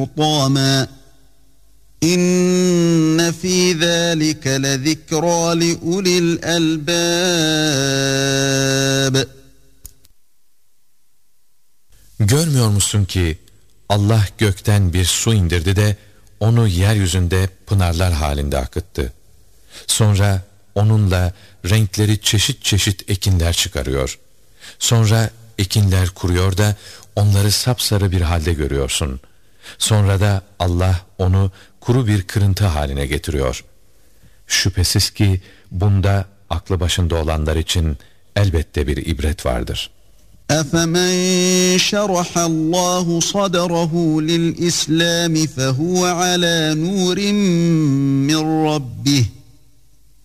طَامًا İnne fî zâlike lezikrâ li ulil elbâb. Görmüyor musun ki Allah gökten bir su indirdi de onu yeryüzünde pınarlar halinde akıttı. Sonra onunla renkleri çeşit çeşit ekinler çıkarıyor. Sonra ekinler kuruyor da onları sapsarı bir halde görüyorsun. Sonra da Allah onu kuru bir kırıntı haline getiriyor. Şüphesiz ki bunda aklı başında olanlar için elbette bir ibret vardır. أَفَمَنْ شَرَحَ اللّٰهُ صَدْرَهُ لِلْإِسْلَامِ فَهُوَ عَلَى نُورٍ مِّنْ رَبِّهِ